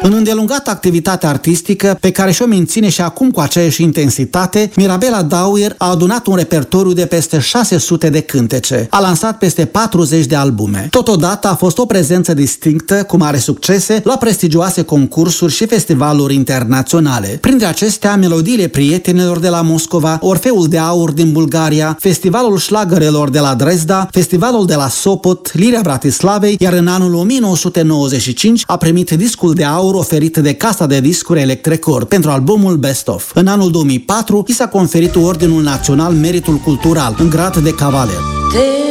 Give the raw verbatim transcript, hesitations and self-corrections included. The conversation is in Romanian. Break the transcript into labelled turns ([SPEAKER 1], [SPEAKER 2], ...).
[SPEAKER 1] În îndelungată activitate artistică, pe care și-o menține și acum cu aceeași intensitate, Mirabela Dauer a adunat un repertoriu de peste șase sute de cântece. A lansat peste patruzeci de albume. Totodată a fost o prezență distinctă, cu mare succese, la prestigioase concursuri și festivaluri internaționale. Printre acestea, Melodiile prietenilor de la Moscova, Orfeul de Aur din Bulgaria, Festivalul șlagărelor de la Dresda, Festivalul de la Sopot, Lirea Bratislavei, iar în anul o mie nouă sute nouăzeci și cinci a primit discul de aur oferit de casa de discuri Electrecord pentru albumul Best Of. În anul două mii patru i s-a conferit Ordinul Național Meritul Cultural în grad de cavaler.